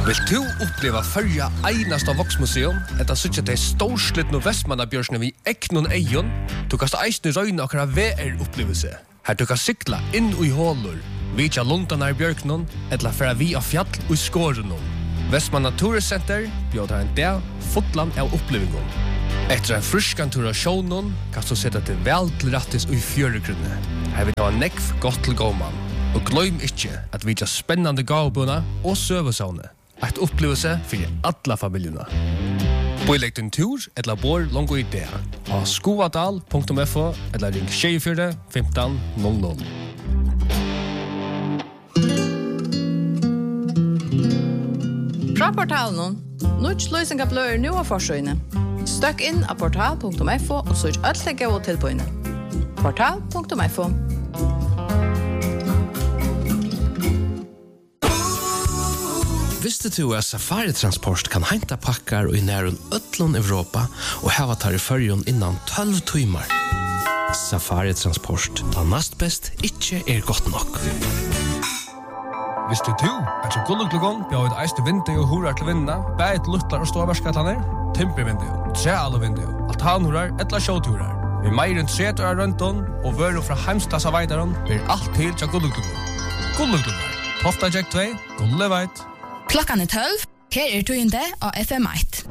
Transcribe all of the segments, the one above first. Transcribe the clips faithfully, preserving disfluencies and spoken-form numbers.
Vill du uppleva förja einaste voksmuseum, etta sutja til storslitno Vestmannabjørsne vi eknon eion, du kast eisne røyne akra V R-upplevelse. Her du kan sykla inn i hålur, vitja lundanar bjørknon, etla færa vi av fjall og skårenon. Vestmanna Turiscenter bjóðar en dag fotlan av opplevingon. Etter en fruskan tur av sjånon, kan du sette til vel til rattis og i fjøregrunne. Her vil du ha nekv godt til gåman. Og gløym ikkje at vi har spennande gavbuna og søvesavne. Et opplevelse for alla familjerna. Boilegg din tur eller bor longo i det. Ha skoadal punktum f o eller ring tjugofyra femton noll noll. Fra portalen, Nuts løysinga blør nu av forsøyne. Støkk inn av portal punktum f o og søk alt det gode tilbøyne. portal punktum f o. Visste du at Safari Transport kan henta pakkar i nærun öllun Europa og hava tar i fyrjun innan tolv timmar? Safari Transport, da nast best ikkje er godt nok. Visste du at som gulluglugon bjør et eiste vindu og horar til vindna, bæt luttlar og ståvarskatlaner, timpervindu, trealvindu, altanhorar, etla sjåturar. Vi meir enn tretu av røntun og vøru fra heimstasa veidaron blir alt til til gulluglugon. Gulluglugon, Tofta Jack två, Gulleveit. Klockan är tolv. Här är tugende av F M ett.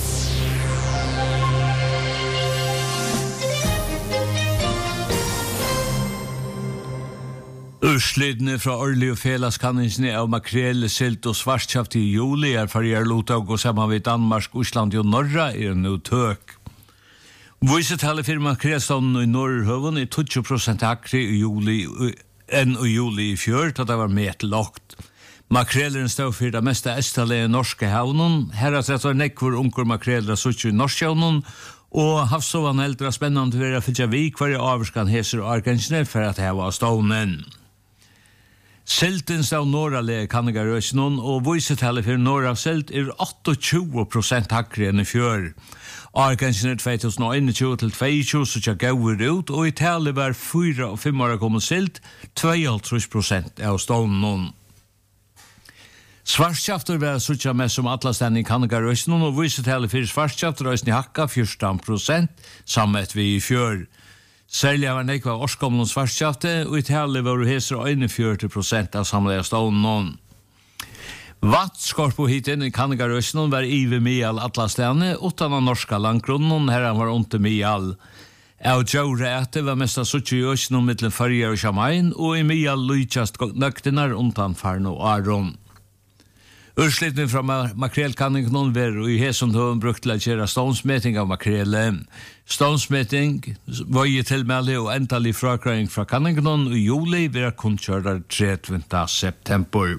Urslidene fra årlig og felaskanningene av makrel, silt og svartkjaft i juli er for jeg lota å gå sammen med Danmark, Island og Norra er nå tøk. Visetallet for makrelstånden i Norrhøven er tjueto prosent akre i juli enn i juli i fjør, da det var med lagt. Makreleren stod for det meste estallige norske havnen. Her er det nekvar unker makreler sutt i norske havnen, og havsovan eldre spennende ved å fylle vi hver avskan heser og arkensene for at det var stånden. Silten stod norralige kannigarøsenen, og visetallet for norra silt er tjueåtte prosent hakre enn i fjør. Arkensene tjuetusen einogtjúgu til tjueogtjúgu så tja gauur ut, og i tale var fyra og fem år kommet silt, tjueåtte prosent av stånden. Svartskjafter var suttja med som atlastan i Kannigarøysen og viset hele fyrir svartskjafter og i hakka fjorton prosent, sammet vi i fjør. Særlig var nekva årskomlen svartskjafter, og i tale var heser einogfjøruti prosent av samleia stånden. Vattskorpo hiten i Kannigarøysen var ive mial atlastane, utan av norska landgrunnen, herran var onte mial. Av Djaure var mest av suttja i øysen om mittlen Førjar og Sjamain, og i mial lujtjast nøktinar undan Farno og Aron. Urslitning fra makrelkanningen var i hesundhøven brukt til å gjøre stånsmeting av makrele. Stånsmeting var i tilmelde og endelig frakrøying fra kanningen i juli ved å kunnkjøre trettiende september.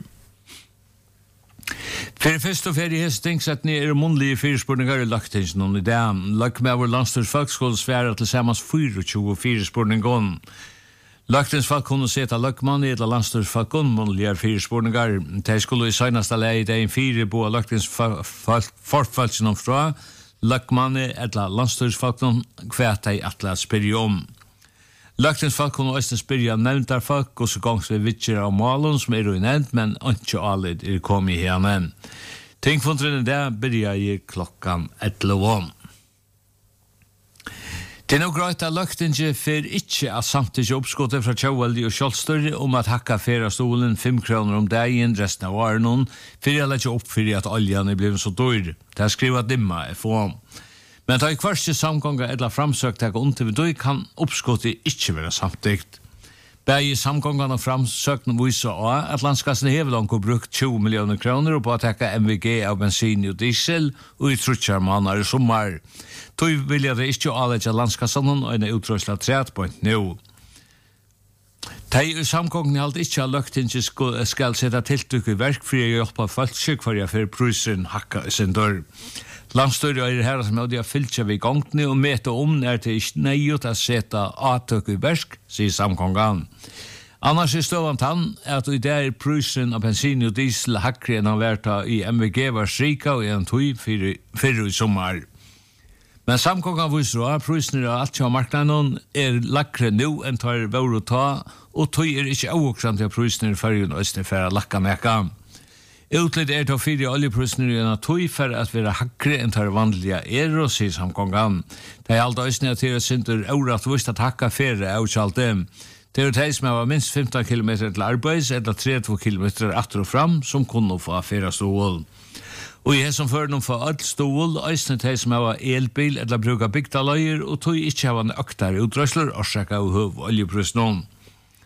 For først og ferie hestingsettene er munnlige firespurninger i lagtingsen i dag. Lagt med vår landstyrsfolkskole svære til sammans tjuefire firespurninger. Lagtingsfolk kunne se til løkmann i et landstyrsfolk munnlige firespurninger. De skulle i søgnaste leie i dag fire bo av lagtingsfolk forfølelsen fra løkmann i et landstyrsfolk hver de atle spyrje om. Lagtingsfolk kunne også spyrje nevnte folk, og så gongs vi vittjer av malen som er jo nevnt, men ikke alle er kommet igjen. Tingfundrene der begynner i klokkan elleve. Det er nok greit at løgtinge for ikke at samtidig oppskottet fra Tjauveldi og Kjolstør om at hakka færa stolen fem kroner om dagen resten av åren, for jeg lette opp for at oljan er blevet så dyr. Det er skrivet dimma F O. Men da i kvarste samgånga eller framsøkt jeg until vi kan oppskottet ikke være samtidigt. Begge samgångarna og framsøkten viser også at landskassen hevelank har brukt tjue millioner kroner på å takke M V G av bensin og diesel og i trutjar måneder i sommer. Tøy vil jeg det ikke avlegge landskassen og en utrøsla tre point nå. De i samgången alt ikke har løgt ikke skal sette tiltuk i verk for å hjelpe folk for jeg får prusen hakka i sin dør. Landstøyre er her som hadde fyllt seg ved gongene og møte om er til ikke nøyut å sette avtøk i verk, sier samkongen. Annars er støvant han at i der prusen av bensin og diesel hakkere enn han vært i M V G var strika og en tøy fyrre i sommer. Men samkongen viser at prusen av alt som marknaden er lakre nå enn tar vår å ta, og tøy er ikke avåksant til prusen i fyrre og østene for å lakka mekka. Utlitt er til fire oljeprisen i en tøy for at være hakkere enn tar vanlige er og sier samkongen. Det er alt øyne til å synte året vist at hakka fere av kjalt. Det er de som har minst femten kilometer til arbeids eller trettio kilometer etter og fram som kunne få fere stål. Og i som fører noen for alt stål, øyne de som har elbil eller bruker bygda løyer og tog ikke har en øktere utrøsler og sjekke av høv oljeprisen.